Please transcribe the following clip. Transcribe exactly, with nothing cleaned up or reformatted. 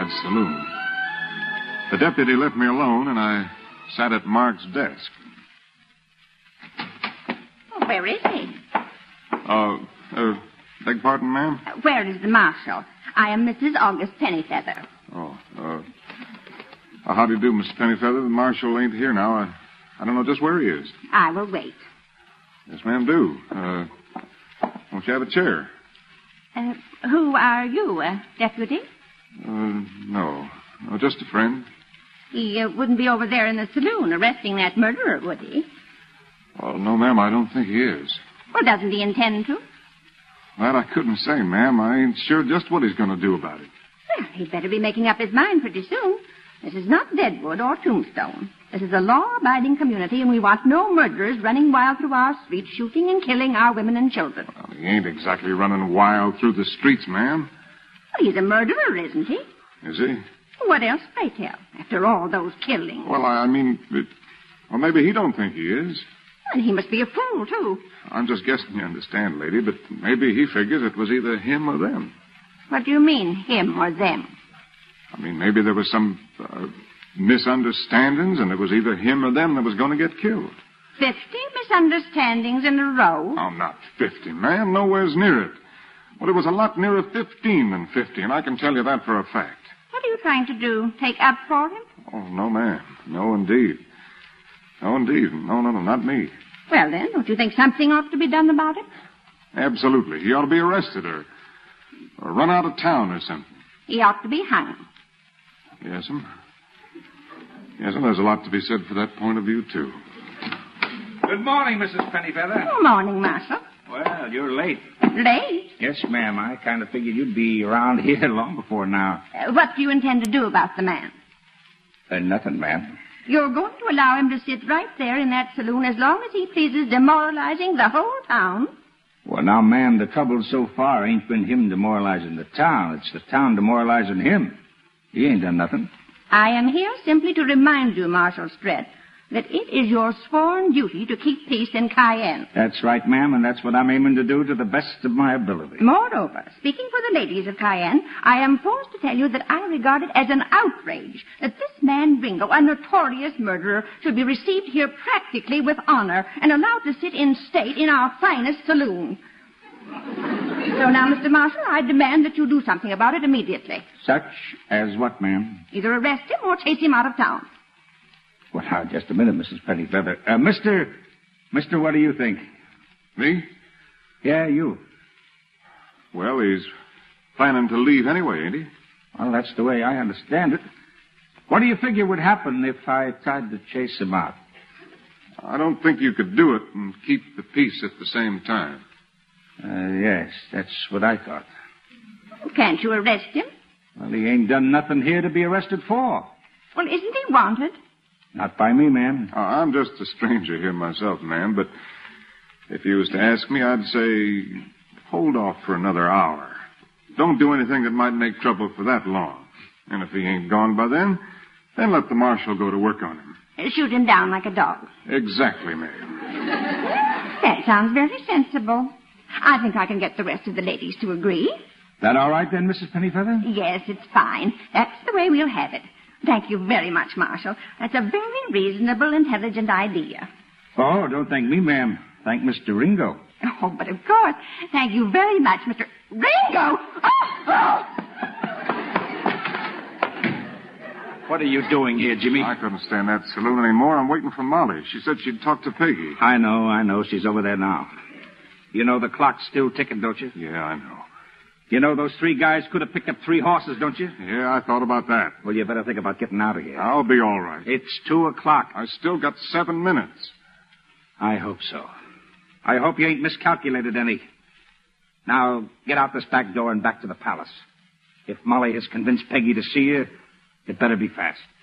Riverside Saloon. The deputy left me alone, and I sat at Mark's desk. Oh, where is he? Uh, uh, beg pardon, ma'am? Uh, where is the marshal? I am Missus August Pennyfeather. Oh, uh, uh, how do you do, Miss Pennyfeather? The marshal ain't here now. I, I don't know just where he is. I will wait. Yes, ma'am, do. Uh, won't you have a chair? Uh, who are you, uh, deputy? Uh, no. No, just a friend. He uh, wouldn't be over there in the saloon arresting that murderer, would he? Well, no, ma'am, I don't think he is. Well, doesn't he intend to? That I couldn't say, ma'am. I ain't sure just what he's going to do about it. Well, he'd better be making up his mind pretty soon. This is not Deadwood or Tombstone. This is a law-abiding community, and we want no murderers running wild through our streets, shooting and killing our women and children. Well, he ain't exactly running wild through the streets, ma'am. Well, he's a murderer, isn't he? Is he? What else, pray tell, after all those killings? Well, I, I mean, it, well, maybe he don't think he is. And he must be a fool, too. I'm just guessing, you understand, lady, but maybe he figures it was either him or them. What do you mean, him or them? I mean, maybe there was some uh, misunderstandings, and it was either him or them that was going to get killed. Fifty misunderstandings in a row? Oh, not fifty, ma'am. Nowhere's near it. Well, it was a lot nearer fifteen than fifty, and I can tell you that for a fact. What are you trying to do? Take up for him? Oh, no, ma'am. No, indeed. No, indeed. No, no, no, not me. Well, then, don't you think something ought to be done about it? Absolutely. He ought to be arrested or, or run out of town or something. He ought to be hung. Yes'm. Yes'm, there's a lot to be said for that point of view, too. Good morning, Missus Pennyfeather. Good morning, Marshal. Well, you're late. Late? Yes, ma'am. I kind of figured you'd be around here long before now. Uh, what do you intend to do about the man? Uh, nothing, ma'am. You're going to allow him to sit right there in that saloon as long as he pleases, demoralizing the whole town? Well, now, ma'am, the trouble so far ain't been him demoralizing the town. It's the town demoralizing him. He ain't done nothing. I am here simply to remind you, Marshal Strett, that it is your sworn duty to keep peace in Cayenne. That's right, ma'am, and that's what I'm aiming to do to the best of my ability. Moreover, speaking for the ladies of Cayenne, I am forced to tell you that I regard it as an outrage that this man Ringo, a notorious murderer, should be received here practically with honor and allowed to sit in state in our finest saloon. So now, Mister Marshal, I demand that you do something about it immediately. Such as what, ma'am? Either arrest him or chase him out of town. Well, now, just a minute, Missus Pennyfeather. Uh, Mister... Mister, what do you think? Me? Yeah, you. Well, he's planning to leave anyway, ain't he? Well, that's the way I understand it. What do you figure would happen if I tried to chase him out? I don't think you could do it and keep the peace at the same time. Uh, yes, that's what I thought. Can't you arrest him? Well, he ain't done nothing here to be arrested for. Well, isn't he wanted? Not by me, ma'am. Uh, I'm just a stranger here myself, ma'am, but if you was to ask me, I'd say hold off for another hour. Don't do anything that might make trouble for that long. And if he ain't gone by then, then let the marshal go to work on him. Shoot him down like a dog. Exactly, ma'am. That sounds very sensible. I think I can get the rest of the ladies to agree. That all right then, Missus Pennyfeather? Yes, it's fine. That's the way we'll have it. Thank you very much, Marshal. That's a very reasonable, intelligent idea. Oh, don't thank me, ma'am. Thank Mister Ringo. Oh, but of course. Thank you very much, Mister Ringo! Oh, oh! What are you doing here, Jimmy? I couldn't stand that saloon anymore. I'm waiting for Molly. She said she'd talk to Peggy. I know, I know. She's over there now. You know the clock's still ticking, don't you? Yeah, I know. You know those three guys could have picked up three horses, don't you? Yeah, I thought about that. Well, you better think about getting out of here. I'll be all right. It's two o'clock. I still got seven minutes. I hope so. I hope you ain't miscalculated any. Now, get out this back door and back to the palace. If Molly has convinced Peggy to see you, it better be fast.